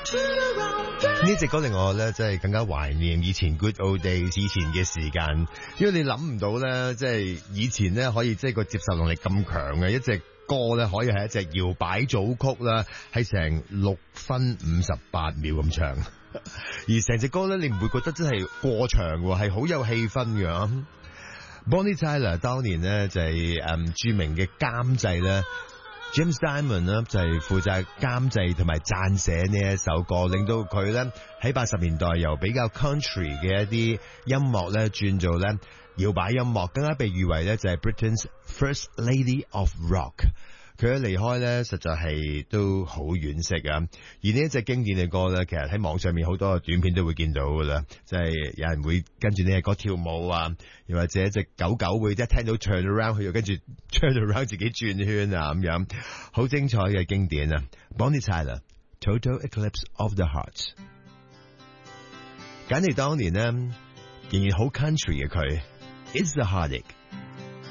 呢隻歌令我咧，即係更加懷念以前 good old days 以前嘅時間，因為你諗唔到咧，即係以前咧可以即係個接受能力咁強嘅一隻歌咧，可以係一隻搖擺組曲啦，係成6分58秒咁長，而成隻歌咧，你唔會覺得真係過長喎，係好有氣氛嘅。Bonnie Tyler 當年咧就係著名嘅監製咧。James Diamond 呢就係負責監製同埋撰寫呢一首歌，令到佢咧喺80年代由比較 country 嘅一啲音樂咧轉做咧搖擺音樂，更加被譽為咧就係 Britain's First Lady of Rock。佢一離開咧，實在係都好惋惜啊！而呢一隻經典嘅歌咧，其實喺網上面好多嘅短片都會見到噶啦，即係有人會跟住呢隻歌跳舞啊，又或者隻狗狗會一聽到 turn around，佢又跟住 turn around 自己轉圈啊咁樣，好精彩嘅經典啊 ！Bonnie Tyler Total Eclipse of the Heart， 簡直當年呢，仍然好 country 嘅佢 ，It's the Heartache。